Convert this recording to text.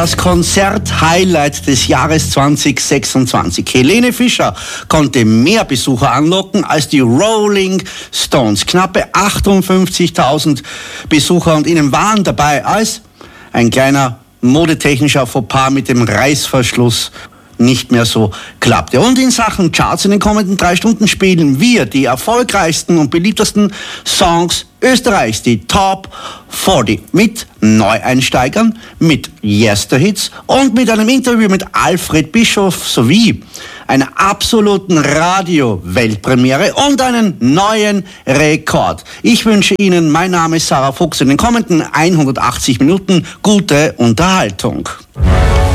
Das Konzert-Highlight des Jahres 2026. Helene Fischer konnte mehr Besucher anlocken als die Rolling Stones. Knappe 58.000 Besucher und ihnen waren dabei als ein kleiner modetechnischer Fauxpas mit dem Reißverschluss nicht mehr so klappte. Und in Sachen Charts in den kommenden 3 Stunden spielen wir die erfolgreichsten und beliebtesten Songs Österreichs, die Top 40, mit Neueinsteigern, mit Yesterhits und mit einem Interview mit Alfred Bischof sowie einer absoluten Radio-Weltpremiere und einen neuen Rekord. Ich wünsche Ihnen, mein Name ist Sarah Fuchs, in den kommenden 180 Minuten gute Unterhaltung.